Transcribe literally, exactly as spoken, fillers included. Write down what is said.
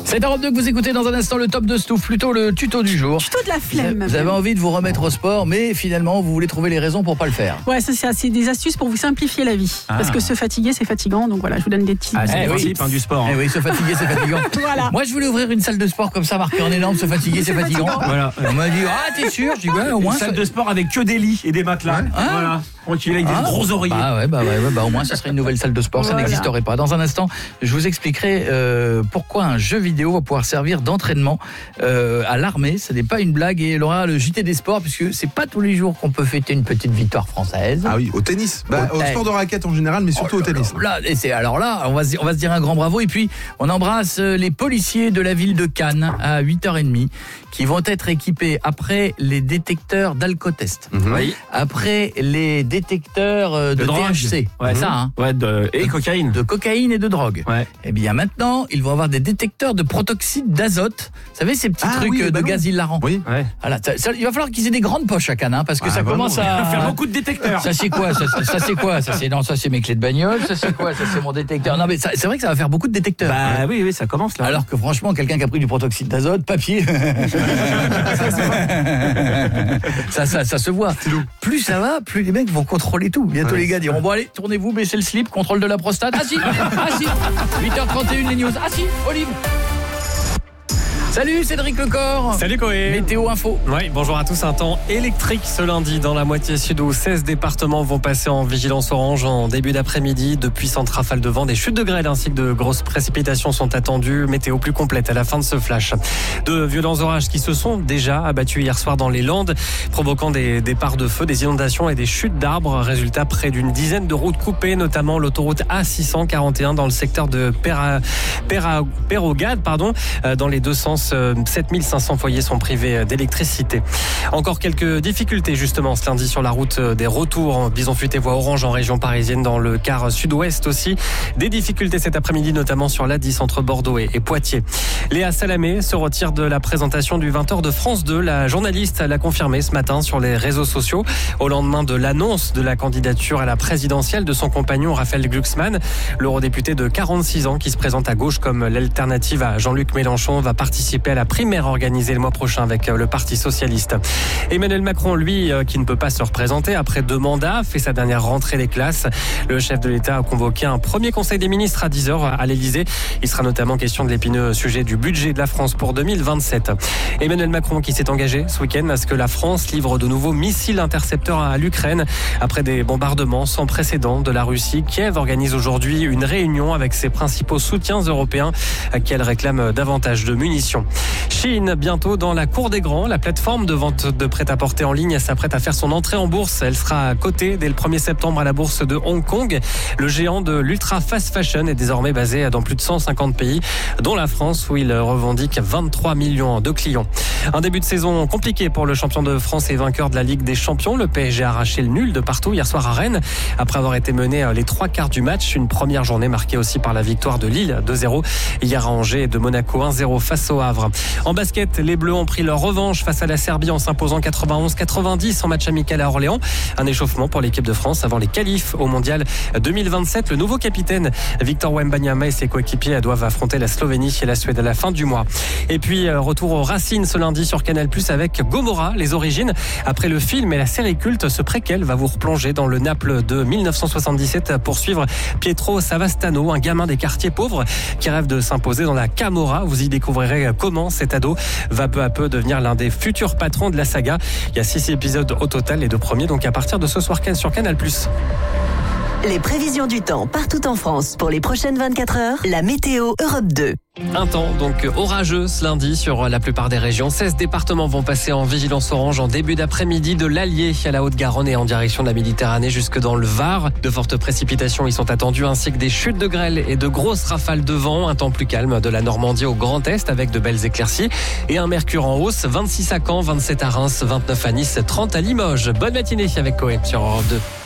C'est Europe deux que vous écoutez dans un instant le top de Stouff, plutôt le tuto du jour. Tuto de la flemme. Vous avez envie de vous remettre au sport, mais finalement vous voulez trouver les raisons pour pas le faire. Ouais, ça c'est, c'est des astuces pour vous simplifier la vie. Ah. Parce que se fatiguer c'est fatigant, donc voilà, je vous donne des petits. Ah, c'est eh le oui. principe hein, du sport. Hein. Eh oui, se fatiguer c'est fatigant. Voilà. Moi je voulais ouvrir une salle de sport comme ça, marqué en énorme, se fatiguer c'est, c'est fatigant. fatigant. Voilà. On m'a dit ah t'es sûr? Je dis ouais au moins. Une salle de sport avec que des lits et des matelas. Hein voilà. Tranquille, avec ah. des gros oreillers. Ah ouais bah ouais, ouais bah au moins ce serait une nouvelle salle de sport, voilà. Ça n'existerait pas. Dans un instant, je vous expliquerai euh, pourquoi un jeu vidéo va pouvoir servir d'entraînement euh, à l'armée. Ce n'est pas une blague et il aura le J T des sports puisque c'est pas tous les jours qu'on peut fêter une petite victoire française. Ah oui, au tennis. Bah, au, au sport de raquette en général, mais surtout oh, au tennis. Là, et c'est alors là, on va se, on va se dire un grand bravo et puis on embrasse les policiers de la ville de Cannes à huit heures trente qui vont être équipés après les détecteurs d'alcotest. Mm-hmm. Oui. Après les détecteurs de, de T H C. Ouais, ça hein. Ouais, de, et cocaïne. De cocaïne et de drogue. Ouais. Et bien maintenant, ils vont avoir des détecteurs de protoxyde d'azote. Vous savez ces petits ah, trucs oui, de ballons. Gaz hilarant. Oui. Ouais. Voilà, ça, ça, il va falloir qu'ils aient des grandes poches à Cannes hein, parce que ah, ça bah commence non, à faire beaucoup de détecteurs. Ça c'est quoi ça, ça, ça c'est quoi ça c'est non ça c'est mes clés de bagnole, ça c'est quoi ça c'est mon détecteur. Non mais ça, c'est vrai que ça va faire beaucoup de détecteurs. Bah ouais. oui oui, ça commence là. Alors que franchement, quelqu'un qui a pris du protoxyde d'azote, papier. ça, ça, ça se voit. Plus ça va, plus les mecs vont contrôler tout. Bientôt ouais, les gars diront bon allez, tournez-vous, baissez le slip, contrôle de la prostate. Ah si, ah si. huit heures trente et une les news. Ah si, Olive. Salut Cédric Lecor. Salut Coé. Météo Info. Oui, bonjour à tous. Un temps électrique ce lundi dans la moitié sud où seize départements vont passer en vigilance orange en début d'après-midi. De puissantes rafales de vent, des chutes de grêle ainsi que de grosses précipitations sont attendues. Météo plus complète à la fin de ce flash. De violents orages qui se sont déjà abattus hier soir dans les Landes, provoquant des départs de feu, des inondations et des chutes d'arbres. Résultat, près d'une dizaine de routes coupées, notamment l'autoroute A six cent quarante et un dans le secteur de Péra, Péra, Pérogade, pardon, dans les deux sens. sept mille cinq cents foyers sont privés d'électricité. Encore quelques difficultés justement ce lundi sur la route des retours. Bison-Futé voie orange en région parisienne, dans le quart sud-ouest aussi. Des difficultés cet après-midi notamment sur l'A dix entre Bordeaux et Poitiers. Léa Salamé se retire de la présentation du vingt heures de France deux. La journaliste l'a confirmé ce matin sur les réseaux sociaux au lendemain de l'annonce de la candidature à la présidentielle de son compagnon Raphaël Glucksmann. L'eurodéputé de quarante-six ans qui se présente à gauche comme l'alternative à Jean-Luc Mélenchon va participer à la primaire organisée le mois prochain avec le Parti Socialiste. Emmanuel Macron, lui, qui ne peut pas se représenter après deux mandats, fait sa dernière rentrée des classes. Le chef de l'État a convoqué un premier conseil des ministres à dix heures à l'Élysée. Il sera notamment question de l'épineux sujet du budget de la France pour deux mille vingt-sept. Emmanuel Macron qui s'est engagé ce week-end à ce que la France livre de nouveaux missiles intercepteurs à l'Ukraine après des bombardements sans précédent de la Russie. Kiev organise aujourd'hui une réunion avec ses principaux soutiens européens à qui elle réclame davantage de munitions. Shein, bientôt dans la cour des grands. La plateforme de vente de prêt-à-porter en ligne s'apprête à faire son entrée en bourse. Elle sera cotée dès le premier septembre à la bourse de Hong Kong. Le géant de l'ultra fast fashion est désormais basé dans plus de cent cinquante pays, dont la France, où il revendique vingt-trois millions de clients. Un début de saison compliqué pour le champion de France et vainqueur de la Ligue des Champions. Le P S G a arraché le nul de partout hier soir à Rennes, après avoir été mené les trois quarts du match. Une première journée marquée aussi par la victoire de Lille deux zéro hier à Angers et de Monaco un zéro face au Havre. En basket, les Bleus ont pris leur revanche face à la Serbie en s'imposant quatre-vingt-onze quatre-vingt-dix en match amical à Orléans. Un échauffement pour l'équipe de France avant les qualifs au Mondial deux mille vingt-sept. Le nouveau capitaine Victor Wembanyama et ses coéquipiers doivent affronter la Slovénie et la Suède à la fin du mois. Et puis retour aux racines ce lundi sur Canal plus, avec Gomorrah, les origines. Après le film et la série culte, ce préquel va vous replonger dans le Naples de mille neuf cent soixante-dix-sept pour suivre Pietro Savastano, un gamin des quartiers pauvres qui rêve de s'imposer dans la Camorra. Vous y découvrirez comment cet ado va peu à peu devenir l'un des futurs patrons de la saga. Il y a six épisodes au total, les deux premiers donc à partir de ce soir sur Canal plus. Les prévisions du temps partout en France pour les prochaines vingt-quatre heures, la météo Europe deux. Un temps donc orageux ce lundi sur la plupart des régions. seize départements vont passer en vigilance orange en début d'après-midi, de l'Allier à la Haute-Garonne et en direction de la Méditerranée jusque dans le Var. De fortes précipitations y sont attendues ainsi que des chutes de grêle et de grosses rafales de vent. Un temps plus calme de la Normandie au Grand Est avec de belles éclaircies et un mercure en hausse. vingt-six à Caen, vingt-sept à Reims, vingt-neuf à Nice, trente à Limoges. Bonne matinée avec Coé sur Europe deux.